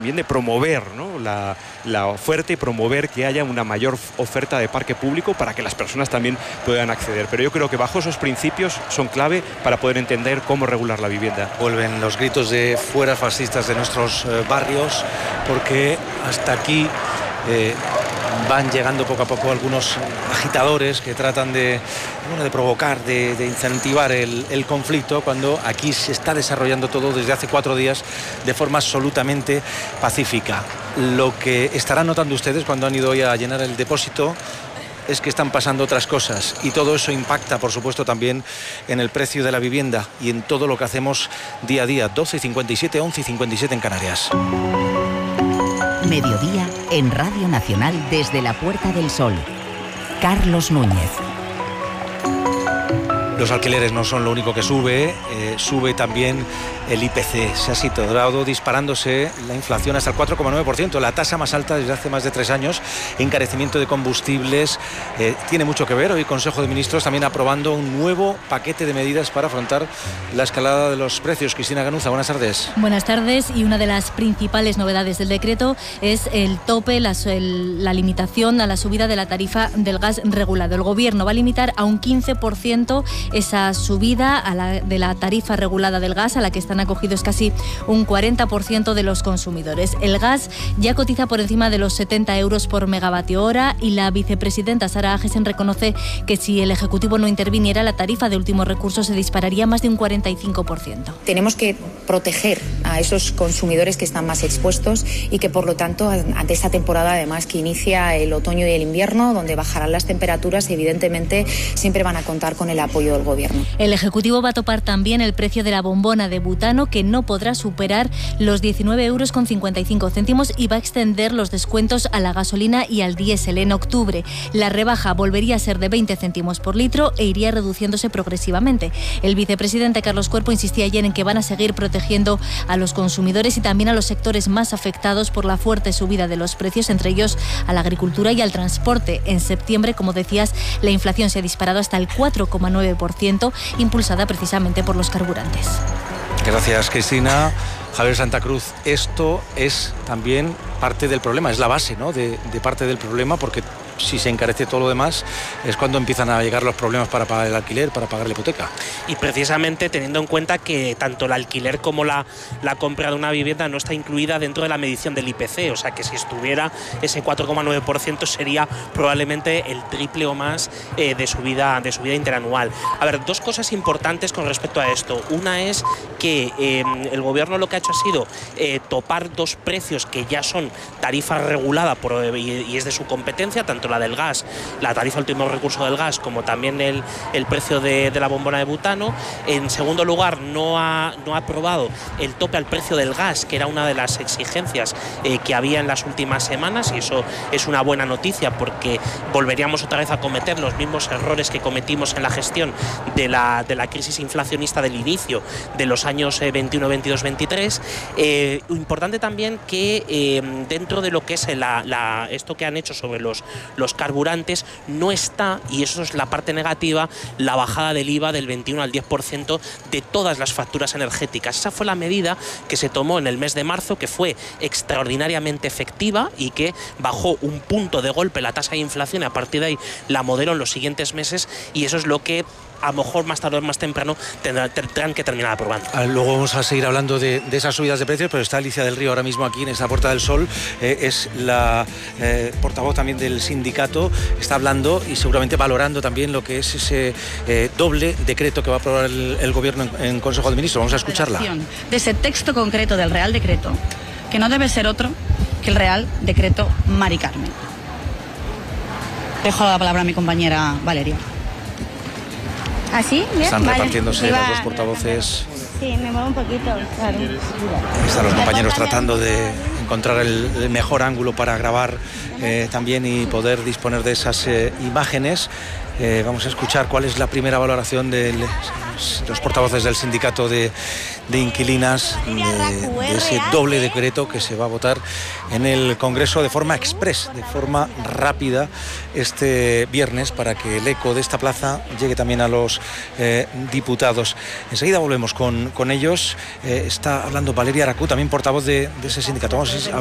También de promover, ¿no?, la oferta y promover que haya una mayor oferta de parque público para que las personas también puedan acceder. Pero yo creo que bajo esos principios son clave para poder entender cómo regular la vivienda. Vuelven los gritos de fuera fascistas de nuestros barrios, porque hasta aquí van llegando poco a poco algunos agitadores que tratan de provocar, de incentivar el conflicto, cuando aquí se está desarrollando todo desde hace 4 días de forma absolutamente pacífica. Lo que estarán notando ustedes cuando han ido hoy a llenar el depósito es que están pasando otras cosas, y todo eso impacta, por supuesto, también en el precio de la vivienda y en todo lo que hacemos día a día. 12:57, 11:57 en Canarias. Mediodía en Radio Nacional desde la Puerta del Sol. Carlos Núñez. Los alquileres no son lo único que sube, sube también el IPC. Se ha situado disparándose la inflación hasta el 4,9%, la tasa más alta desde hace más de 3 años. Encarecimiento de combustibles tiene mucho que ver. Hoy Consejo de Ministros también aprobando un nuevo paquete de medidas para afrontar la escalada de los precios. Cristina Ganuza, buenas tardes. Buenas tardes. Y una de las principales novedades del decreto es el tope, la limitación a la subida de la tarifa del gas regulado. El Gobierno va a limitar a un 15% esa subida de la tarifa regulada del gas, a la que están acogidos casi un 40% de los consumidores. El gas ya cotiza por encima de los 70 euros por megavatio hora, y la vicepresidenta Sara Agesen reconoce que si el Ejecutivo no interviniera, la tarifa de último recurso se dispararía más de un 45%. Tenemos que proteger a esos consumidores que están más expuestos y que, por lo tanto, ante esta temporada, además, que inicia el otoño y el invierno, donde bajarán las temperaturas, evidentemente siempre van a contar con el apoyo del Gobierno. El Ejecutivo va a topar también el precio de la bombona de butano, que no podrá superar los 19,55 euros, y va a extender los descuentos a la gasolina y al diésel. En octubre la rebaja volvería a ser de 20 céntimos por litro e iría reduciéndose progresivamente. El vicepresidente Carlos Cuerpo insistía ayer en que van a seguir protegiendo a los consumidores y también a los sectores más afectados por la fuerte subida de los precios, entre ellos a la agricultura y al transporte. En septiembre, como decías, la inflación se ha disparado hasta el 4,9%, impulsada precisamente por los carburantes. Gracias, Cristina. Javier Santa Cruz, esto es también parte del problema, es la base, ¿no?, de parte del problema, porque si se encarece todo lo demás es cuando empiezan a llegar los problemas para pagar el alquiler, para pagar la hipoteca. Y precisamente teniendo en cuenta que tanto el alquiler como la compra de una vivienda no está incluida dentro de la medición del IPC, o sea que si estuviera ese 4,9% sería probablemente el triple o más de subida interanual. A ver, 2 cosas importantes con respecto a esto. Una es que el Gobierno lo que ha hecho ha sido topar 2 precios que ya son tarifa regulada y es de su competencia, tanto la del gas, la tarifa último recurso del gas, como también el precio de la bombona de butano. En segundo lugar, no ha aprobado el tope al precio del gas, que era una de las exigencias que había en las últimas semanas, y eso es una buena noticia, porque volveríamos otra vez a cometer los mismos errores que cometimos en la gestión de la crisis inflacionista del inicio de los años 21, 22, 23. Importante también que dentro de lo que es esto que han hecho sobre los carburantes, no está, y eso es la parte negativa, la bajada del IVA del 21 al 10% de todas las facturas energéticas. Esa fue la medida que se tomó en el mes de marzo, que fue extraordinariamente efectiva y que bajó un punto de golpe la tasa de inflación, y a partir de ahí la modeló en los siguientes meses, y eso es lo que a lo mejor más tarde o más temprano tendrán que terminar aprobando. Luego vamos a seguir hablando de esas subidas de precios, pero está Alicia del Río ahora mismo aquí en esta Puerta del Sol, es la portavoz también del sindicato, está hablando y seguramente valorando también lo que es ese doble decreto que va a aprobar el Gobierno en Consejo de Ministros. Vamos a escucharla. De ese texto concreto del Real Decreto, que no debe ser otro que el Real Decreto Mari Carmen. Dejo la palabra a mi compañera Valeria. ¿Así? ¿Bien? Están vale. repartiéndose los 2 portavoces. Sí, me muevo un poquito, claro. Están los compañeros tratando de encontrar el mejor ángulo para grabar también y poder disponer de esas imágenes. Vamos a escuchar cuál es la primera valoración de los portavoces del sindicato de inquilinas de ese doble decreto que se va a votar en el Congreso de forma express, de forma rápida este viernes, para que el eco de esta plaza llegue también a los diputados. Enseguida volvemos con ellos. Está hablando Valeria Aracú, también portavoz de ese sindicato. Vamos a